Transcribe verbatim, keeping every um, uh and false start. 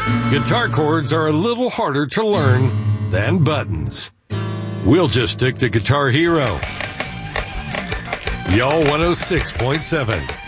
Guitar chords are a little harder to learn than buttons. We'll just stick to Guitar Hero. Y'all one oh six point seven.